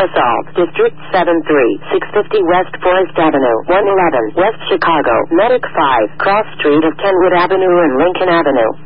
Assault, District 73, 650 West Forest Avenue, 111 West Chicago, Medic 5, Cross Street of Kenwood Avenue and Lincoln Avenue.